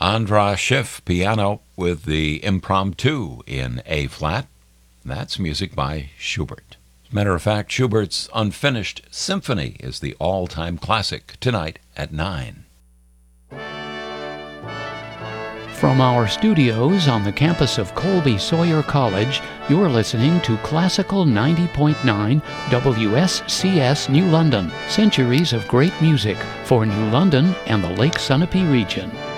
Andras Schiff piano with the Impromptu in A-flat. That's music by Schubert. As a matter of fact, Schubert's Unfinished Symphony is the all-time classic tonight at 9. From our studios on the campus of Colby Sawyer College, you're listening to Classical 90.9 WSCS New London. Centuries of great music for New London and the Lake Sunapee region.